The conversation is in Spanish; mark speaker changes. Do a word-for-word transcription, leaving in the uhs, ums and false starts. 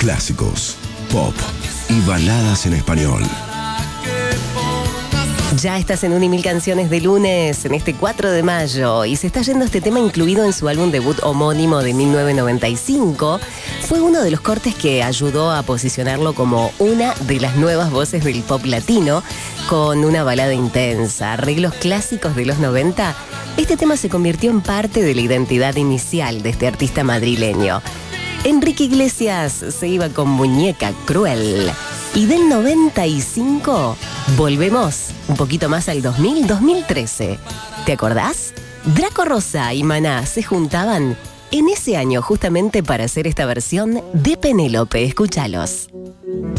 Speaker 1: clásicos, pop y baladas en español.
Speaker 2: Ya estás en Un y Mil Canciones de lunes, en este cuatro de mayo, y se está yendo este tema incluido en su álbum debut homónimo de mil novecientos noventa y cinco. Fue uno de los cortes que ayudó a posicionarlo como una de las nuevas voces del pop latino, con una balada intensa, arreglos clásicos de los noventa. Este tema se convirtió en parte de la identidad inicial de este artista madrileño. Enrique Iglesias se iba con Muñeca Cruel. Y del noventa y cinco volvemos un poquito más al dos mil, dos mil trece. ¿Te acordás? Draco Rosa y Maná se juntaban en ese año justamente para hacer esta versión de Penélope. Escúchalos.